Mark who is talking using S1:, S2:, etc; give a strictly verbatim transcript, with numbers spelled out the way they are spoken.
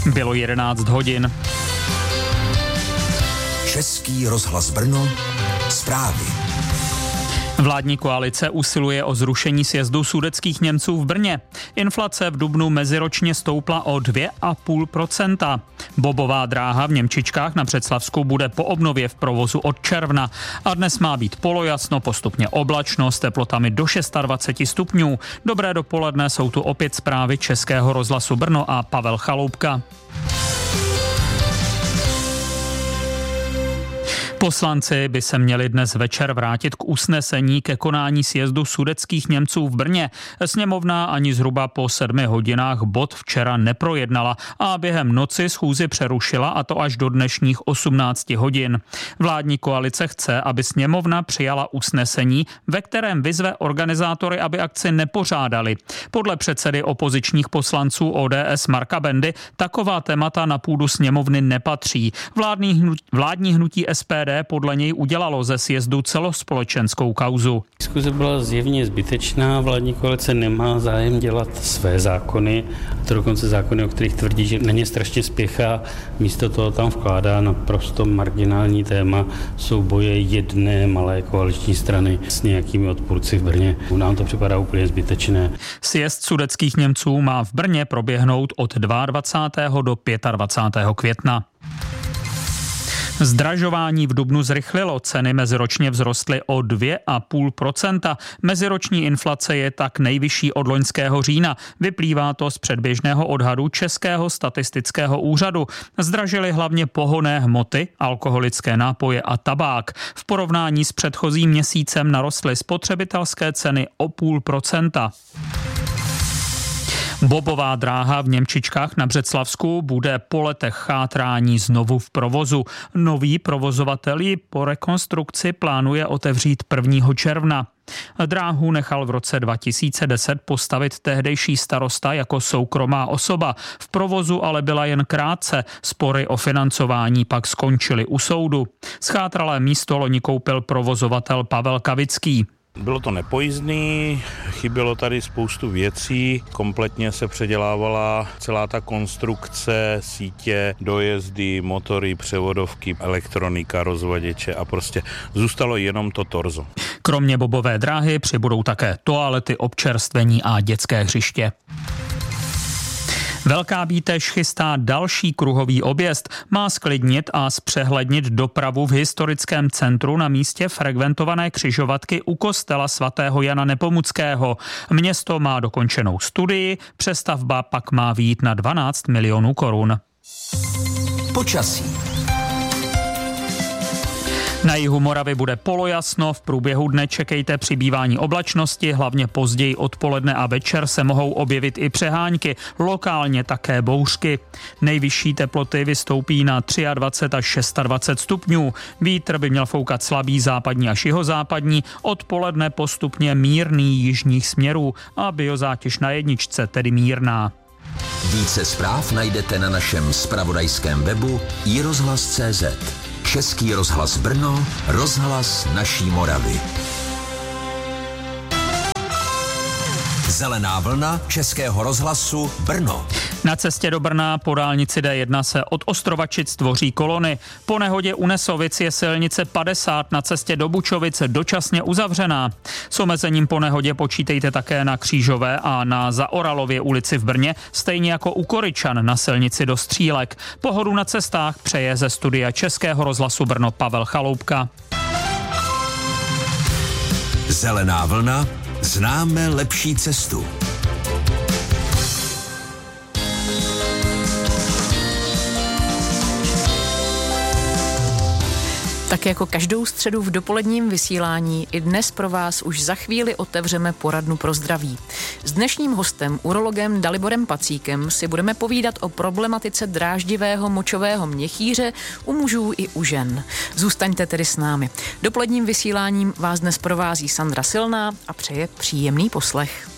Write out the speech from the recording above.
S1: Bylo jedenáct hodin.
S2: Český rozhlas Brno, zprávy.
S1: Vládní koalice usiluje o zrušení sjezdu sudetských Němců v Brně. Inflace v dubnu meziročně stoupla o dvě celá pět procenta. Bobová dráha v Němčičkách na Břeclavsku bude po obnově v provozu od června. A dnes má být polojasno, postupně oblačno s teplotami do dvacet šest stupňů. Dobré dopoledne, jsou tu opět zprávy Českého rozhlasu Brno a Pavel Chaloupka. Poslanci by se měli dnes večer vrátit k usnesení ke konání sjezdu sudetských Němců v Brně. Sněmovna ani zhruba po sedmi hodinách bod včera neprojednala a během noci schůzi přerušila, a to až do dnešních osmnácti hodin. Vládní koalice chce, aby sněmovna přijala usnesení, ve kterém vyzve organizátory, aby akci nepořádali. Podle předsedy opozičních poslanců O D S Marka Bendy taková témata na půdu sněmovny nepatří. Vládní hnutí, vládní hnutí S P D podle něj udělalo ze sjezdu celospolečenskou kauzu.
S3: Diskuze byla zjevně zbytečná, vládní koalice nemá zájem dělat své zákony, a to dokonce zákony, o kterých tvrdí, že na ně strašně spěchá, místo toho tam vkládá naprosto marginální téma souboje jedné malé koaliční strany s nějakými odpůrci v Brně. Nám to připadá úplně zbytečné.
S1: Sjezd sudetských Němců má v Brně proběhnout od dvacátého druhého do dvacátého pátého května. Zdražování v dubnu zrychlilo, ceny meziročně vzrostly o dvě celá pět procenta. Meziroční inflace je tak nejvyšší od loňského října. Vyplývá to z předběžného odhadu Českého statistického úřadu. Zdražily hlavně pohonné hmoty, alkoholické nápoje a tabák. V porovnání s předchozím měsícem narostly spotřebitelské ceny o půl procenta. Bobová dráha v Němčičkách na Břeclavsku bude po letech chátrání znovu v provozu. Nový provozovatel ji po rekonstrukci plánuje otevřít prvního června. Dráhu nechal v roce dva tisíce deset postavit tehdejší starosta jako soukromá osoba. V provozu ale byla jen krátce. Spory o financování pak skončily u soudu. Schátralé místo loni koupil provozovatel Pavel Kavický.
S4: Bylo to nepojízdný, chybělo tady spoustu věcí, kompletně se předělávala celá ta konstrukce, sítě, dojezdy, motory, převodovky, elektronika, rozvaděče a prostě zůstalo jenom to torzo.
S1: Kromě bobové dráhy přibudou také toalety, občerstvení a dětské hřiště. Velká Bítež chystá další kruhový objezd. Má zklidnit a zpřehlednit dopravu v historickém centru na místě frekventované křižovatky u kostela svatého Jana Nepomuckého. Město má dokončenou studii, přestavba pak má vyjít na dvanáct milionů korun.
S2: Počasí.
S1: Na jihu Moravy bude polojasno, v průběhu dne čekejte přibývání oblačnosti, hlavně později odpoledne a večer se mohou objevit i přehánky, lokálně také bouřky. Nejvyšší teploty vystoupí na dvacet tři až dvacet šest stupňů. Vítr by měl foukat slabý západní až jihozápadní, odpoledne postupně mírný jižních směrů a biozátěž na jedničce, tedy mírná.
S2: Více zpráv najdete na našem zpravodajském webu i rozhlas tečka cé zet. Český rozhlas Brno, rozhlas naší Moravy. Zelená vlna Českého rozhlasu Brno.
S1: Na cestě do Brna po dálnici D jedna se od Ostrovačic tvoří kolony. Po nehodě u Nesovic je silnice padesát na cestě do Bučovic dočasně uzavřená. S omezením po nehodě počítejte také na Křížové a na Zaoralově ulici v Brně, stejně jako u Koryčan na silnici do Střílek. Pohodu na cestách přeje ze studia Českého rozhlasu Brno Pavel Chaloupka.
S2: Zelená vlna. Známe lepší cestu.
S5: Tak jako každou středu v dopoledním vysílání i dnes pro vás už za chvíli otevřeme poradnu pro zdraví. S dnešním hostem, urologem Daliborem Pacíkem, si budeme povídat o problematice dráždivého močového měchýře u mužů i u žen. Zůstaňte tedy s námi. Dopoledním vysíláním vás dnes provází Sandra Silná a přeje příjemný poslech.